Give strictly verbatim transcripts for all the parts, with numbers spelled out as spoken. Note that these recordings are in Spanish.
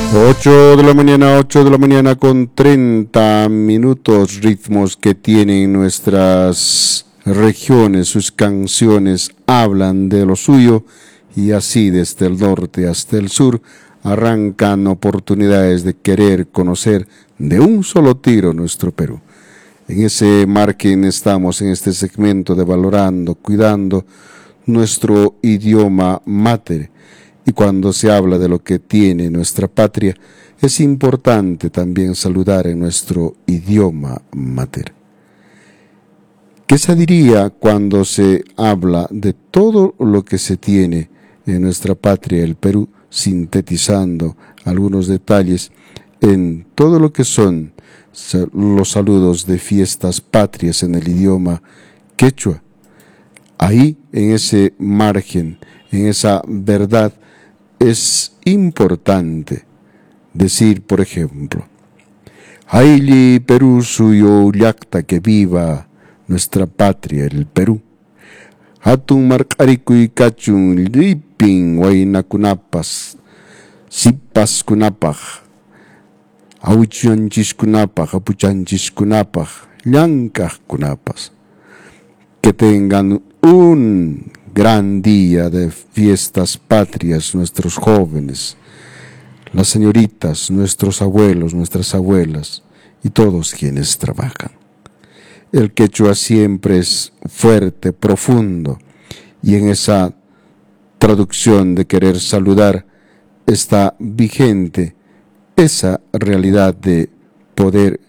ocho de la mañana, ocho de la mañana con treinta minutos, ritmos que tienen nuestras regiones, sus canciones hablan de lo suyo y así desde el norte hasta el sur arrancan oportunidades de querer conocer de un solo tiro nuestro Perú. En ese margen estamos en este segmento de valorando, cuidando nuestro idioma mater. Y cuando se habla de lo que tiene nuestra patria, es importante también saludar en nuestro idioma mater. ¿Qué se diría cuando se habla de todo lo que se tiene en nuestra patria, el Perú, sintetizando algunos detalles en todo lo que son los saludos de fiestas patrias en el idioma quechua? Ahí, en ese margen, en esa verdad, es importante decir, por ejemplo, Haili Perú suyo llacta, que viva nuestra patria, el Perú. Hatun marcarikuy kachun lipin huaynakunapas, sipas kunapaj, auchanchiskunapaj, apuchanchiskunapaj, llankaj kunapas. Que tengan un gran día de fiestas patrias nuestros jóvenes, las señoritas, nuestros abuelos, nuestras abuelas y todos quienes trabajan. El quechua siempre es fuerte, profundo, y en esa traducción de querer saludar está vigente esa realidad de poder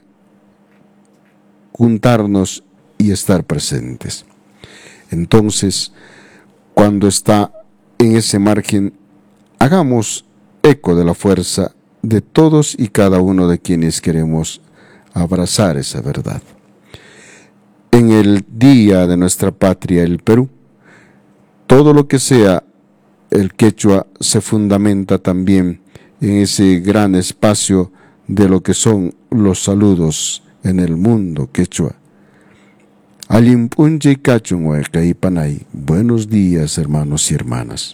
juntarnos y estar presentes. Entonces, cuando está en ese margen, hagamos eco de la fuerza de todos y cada uno de quienes queremos abrazar esa verdad. En el día de nuestra patria, el Perú, todo lo que sea el quechua se fundamenta también en ese gran espacio de lo que son los saludos en el mundo quechua. Buenos días, hermanos y hermanas.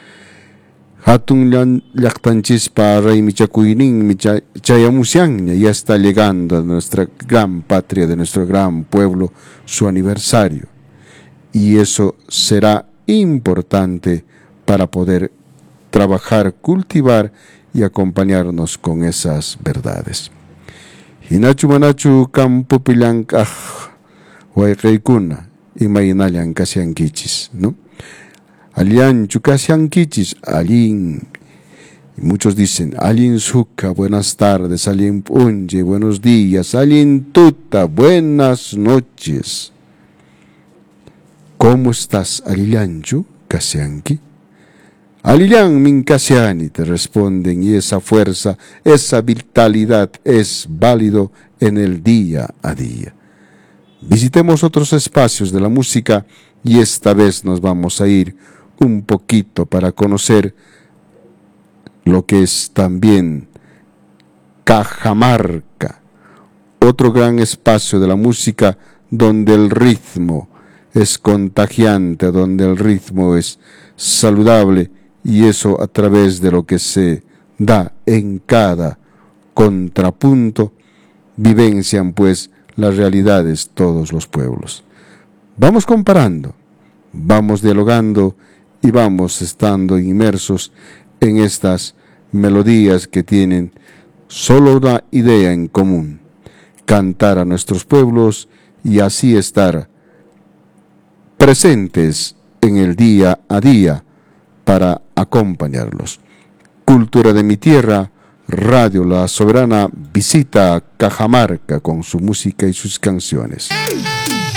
Hatun llactanchispa rey michakuynin michayamusianña, ya está llegando a nuestra gran patria, de nuestro gran pueblo, su aniversario. Y eso será importante para poder trabajar, cultivar y acompañarnos con esas verdades. Hinachu manachu campo pilankaj huayqaykuna imaynayan kasyankichis, ¿no? Alianchu kasyankichis, alin. Y muchos dicen, alin suka, buenas tardes, alin punye, buenos días, alin tuta, buenas noches. ¿Cómo estás, alilanchu, kasyanki? Alilan min kasyani, te responden, y esa fuerza, esa vitalidad es válido en el día a día. Visitemos otros espacios de la música y esta vez nos vamos a ir un poquito para conocer lo que es también Cajamarca, otro gran espacio de la música donde el ritmo es contagiante, donde el ritmo es saludable, y eso a través de lo que se da en cada contrapunto vivencian pues las realidades todos los pueblos. Vamos comparando, vamos dialogando y vamos estando inmersos en estas melodías que tienen solo una idea en común: cantar a nuestros pueblos y así estar presentes en el día a día para acompañarlos. Cultura de mi tierra, Radio La Soberana visita Cajamarca con su música y sus canciones.